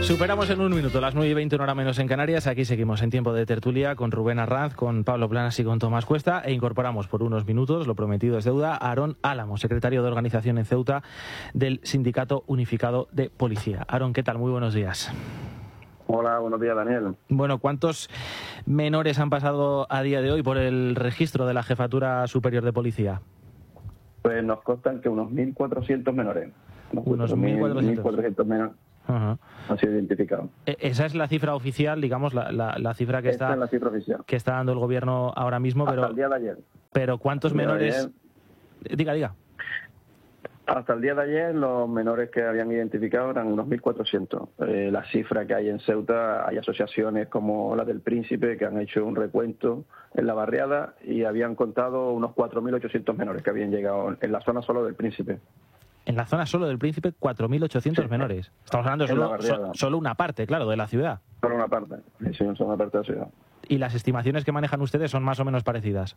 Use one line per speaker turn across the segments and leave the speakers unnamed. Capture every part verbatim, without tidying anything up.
Superamos en un minuto las nueve y veinte, una hora menos en Canarias. Aquí seguimos en tiempo de tertulia con Rubén Arranz, con Pablo Planas y con Tomás Cuesta, e incorporamos por unos minutos, lo prometido es deuda, a Aarón Álamo, secretario de organización en Ceuta del Sindicato Unificado de Policía. Aarón, ¿qué tal? Muy buenos días.
Hola, buenos días, Daniel.
Bueno, ¿cuántos menores han pasado a día de hoy por el registro de la Jefatura Superior de Policía?
Pues nos constan que unos mil cuatrocientos menores.
Unos mil cuatrocientos
menores.
Uh-huh.
Han sido identificados.
Esa es la cifra oficial, digamos, la, la, la cifra que
Esta
está
es la cifra oficial.
que está dando el gobierno ahora mismo.
Hasta
pero
el día de ayer.
Pero ¿cuántos
Hasta
menores? Diga, diga.
Hasta el día de ayer los menores que habían identificado eran unos mil cuatrocientos. Eh, la cifra que hay en Ceuta, hay asociaciones como la del Príncipe que han hecho un recuento en la barriada y habían contado unos cuatro mil ochocientos menores que habían llegado en la zona solo del Príncipe.
En la zona solo del Príncipe, cuatro mil ochocientos sí. menores. Estamos hablando de solo, so, solo una parte, claro, de la ciudad.
Solo una parte, sí, solo una parte de la ciudad.
¿Y las estimaciones que manejan ustedes son más o menos parecidas?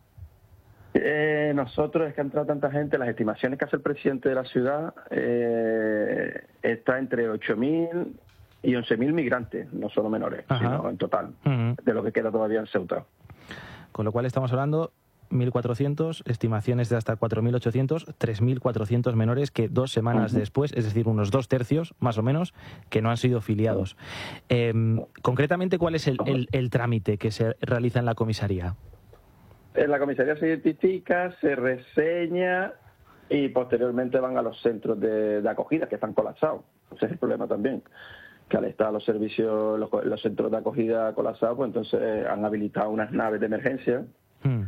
Eh, nosotros, es que ha entrado tanta gente, las estimaciones que hace el presidente de la ciudad eh, está entre ocho mil y once mil migrantes, no solo menores, Ajá. sino en total, uh-huh. de lo que queda todavía en Ceuta.
Con lo cual estamos hablando mil cuatrocientos, estimaciones de hasta cuatro mil ochocientos, tres mil cuatrocientos menores que dos semanas uh-huh. después, es decir, unos dos tercios, más o menos, que no han sido filiados. Uh-huh. Eh, concretamente, ¿cuál es el, el, el trámite que se realiza en la comisaría?
En la comisaría se identifica, se reseña y posteriormente van a los centros de, de acogida que están colapsados. Ese es el problema también, que al estar los servicios, los, los centros de acogida colapsados, pues entonces han habilitado unas naves de emergencia. Mm.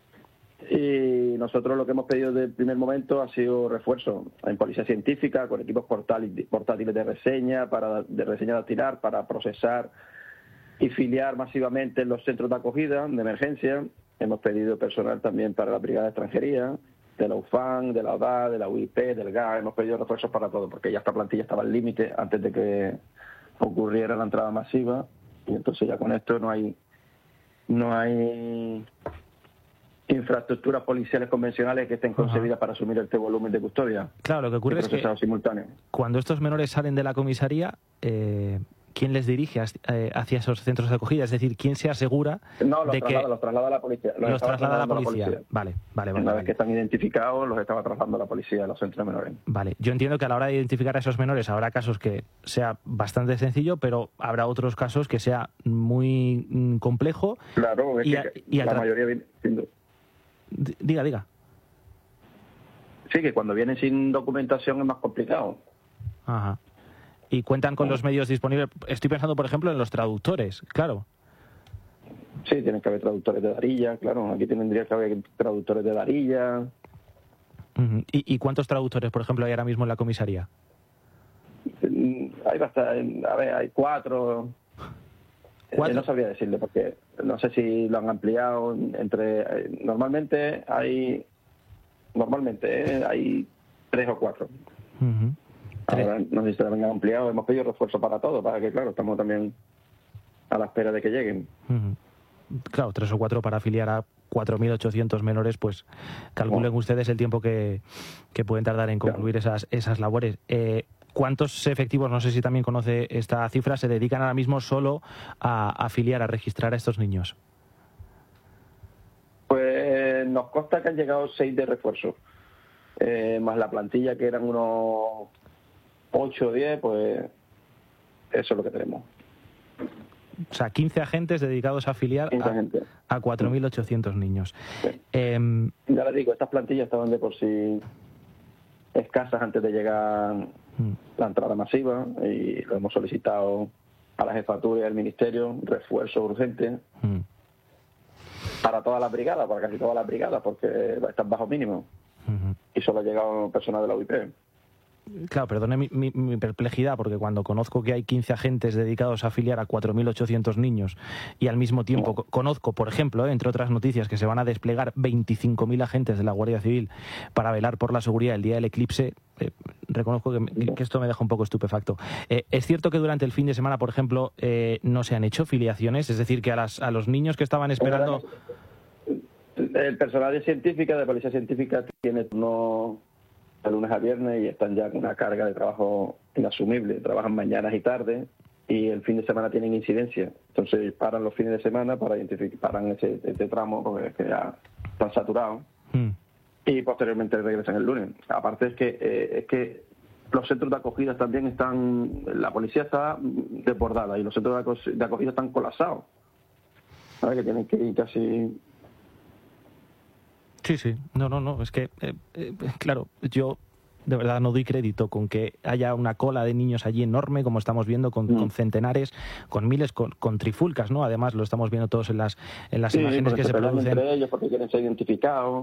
Y nosotros lo que hemos pedido desde el primer momento ha sido refuerzo en policía científica, con equipos portátiles de reseña, para de reseña de tirar, para procesar y filiar masivamente en los centros de acogida de emergencia. Hemos pedido personal también para la Brigada de Extranjería, de la U F A N, de la O D A, de la U I P, del G A. Hemos pedido refuerzos para todo, porque ya esta plantilla estaba al límite antes de que ocurriera la entrada masiva. Y entonces ya con esto no hay no hay infraestructuras policiales convencionales que estén concebidas Ajá. para asumir este volumen de custodia.
Claro, lo que ocurre es que
simultáneo.
Cuando estos menores salen de la comisaría, eh, ¿quién les dirige hacia esos centros de acogida? Es decir, ¿quién se asegura
no, los
de
traslada,
que
los traslada a la policía?
Los, los traslada a la policía. la policía. Vale, vale, vale.
Una
vale.
vez que están identificados, los estaba trasladando la policía a los centros de menores.
Vale, yo entiendo que a la hora de identificar a esos menores habrá casos que sea bastante sencillo, pero habrá otros casos que sea muy mm, complejo.
Claro, es
y
que
a, y
la mayoría viene siendo...
Diga, diga.
Sí, que cuando vienen sin documentación es más complicado.
Ajá. Y cuentan con los medios disponibles. Estoy pensando, por ejemplo, en los traductores, claro.
Sí, tienen que haber traductores de Darilla, claro. Aquí tendría que haber traductores de Darilla.
Uh-huh. ¿Y, ¿Y cuántos traductores, por ejemplo, hay ahora mismo en la comisaría?
Hay bastante, a ver, hay cuatro... ¿Cuatro? Eh, no sabría decirle porque no sé si lo han ampliado. Entre eh, normalmente hay normalmente eh, hay tres o cuatro. Uh-huh. Ahora no sé si se lo han ampliado. Hemos pedido refuerzo para todo, para que claro estamos también a la espera de que lleguen.
Uh-huh. Claro, tres o cuatro para afiliar a cuatro mil ochocientos menores, pues calculen bueno. ustedes el tiempo que, que pueden tardar en concluir claro. esas esas labores. Eh, ¿Cuántos efectivos, no sé si también conoce esta cifra, se dedican ahora mismo solo a afiliar, a registrar a estos niños?
Pues nos consta que han llegado seis de refuerzo, eh, más la plantilla que eran unos ocho o diez, pues eso es lo que tenemos.
O sea, quince agentes dedicados a afiliar a, a cuatro mil ochocientos niños.
Sí.
Eh,
ya les digo, estas plantillas estaban de por sí escasas antes de llegar mm. la entrada masiva y lo hemos solicitado a la jefatura y al ministerio, refuerzo urgente mm. para todas las brigadas, para casi todas las brigadas, porque están bajo mínimo mm-hmm. y solo ha llegado personal de la U I P.
Claro, perdone mi, mi, mi perplejidad, porque cuando conozco que hay quince agentes dedicados a afiliar a cuatro mil ochocientos niños y al mismo tiempo no. conozco, por ejemplo, eh, entre otras noticias, que se van a desplegar veinticinco mil agentes de la Guardia Civil para velar por la seguridad el día del eclipse, eh, reconozco que, que, que esto me deja un poco estupefacto. Eh, ¿Es cierto que durante el fin de semana, por ejemplo, eh, no se han hecho filiaciones? Es decir, que a, las, a los niños que estaban esperando...
El personal de científica, de policía científica, tiene turno de lunes a viernes y están ya con una carga de trabajo inasumible. Trabajan mañanas y tardes y el fin de semana tienen incidencia. Entonces paran los fines de semana para identificar, paran ese, este tramo porque es que ya están saturados mm. y posteriormente regresan el lunes. Aparte es que eh, es que los centros de acogida también están, la policía está desbordada y los centros de acogida están colapsados. ¿Sabes? Que tienen que ir casi...
Sí, sí. No, no, no. Es que, eh, eh, claro, yo de verdad no doy crédito con que haya una cola de niños allí enorme, como estamos viendo, con, mm. con centenares, con miles, con, con trifulcas, ¿no? Además, lo estamos viendo todos en las, en las
sí,
imágenes que se, se producen.
Entre ellos porque quieren ser identificados.